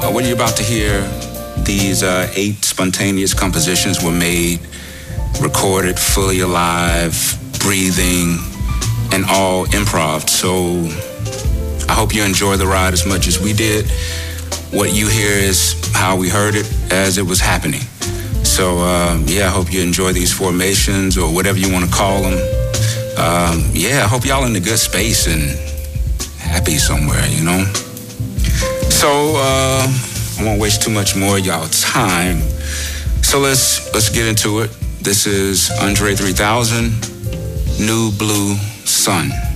What you're about to hear, these 8 spontaneous compositions were made, recorded, fully alive, breathing, and all improv. So I hope you enjoy the ride as much as we did. What you hear is how we heard it as it was happening. So I hope you enjoy these formations or whatever you want to call them. I hope y'all in a good space and happy somewhere, you know? So I won't waste too much more of y'all time. So let's get into it. This is Andre 3000, New Blue Sun.